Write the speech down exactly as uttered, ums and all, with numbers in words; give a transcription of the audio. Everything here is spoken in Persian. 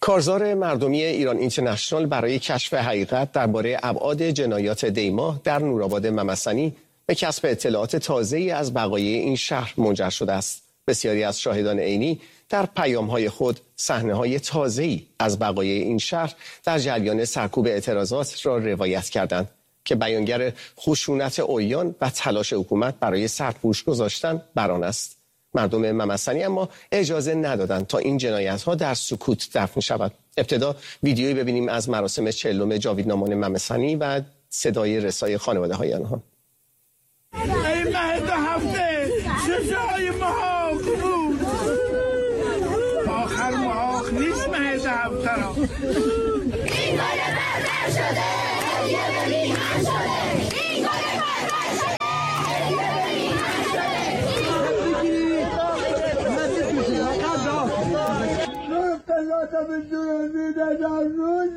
کارزار مردمی ایران اینترنشنال برای کشف حقیقت درباره ابعاد جنایات دیماه در نورآباد ممسنی به کسب اطلاعات تازه‌ای از بقایای این شهر منجر شده است. بسیاری از شاهدان عینی در پیام‌های خود صحنه‌های تازه‌ای از بقایای این شهر در جریان سرکوب اعتراضات را روایت کردند که بیانگر خشونت عریان و تلاش حکومت برای سرپوش گذاشتن بر آن است. مردم ممسنی اما اجازه ندادند تا این جنایت‌ها در سکوت دفن شود. ابتدا ویدیویی ببینیم از مراسم چهلم جاویدنامان ممسنی و صدای رسای خانواده‌های آنها. ای مهد هفته شجاعی محاق بود، آخر محاق نیست مهد هفته را. این گل بربر شده هدیه به میهن شده، این گل بربر شده هدیه به میهن شده.